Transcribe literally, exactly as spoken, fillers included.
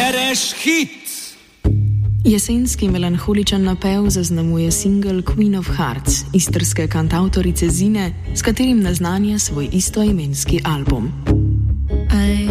Bereš hit! Jesenski melanholičen napev zaznamuje singel Queen of Hearts, istrske kantavtorice Zine, s katerim naznanja svoj istoimenski album. I